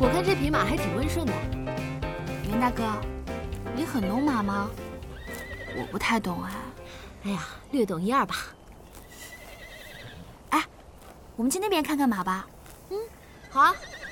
我看这匹马还挺温顺的。 袁大哥，你很懂马吗？我不太懂哎。 哎呀，略懂一二吧。 哎，我们去那边看看马吧。 好啊。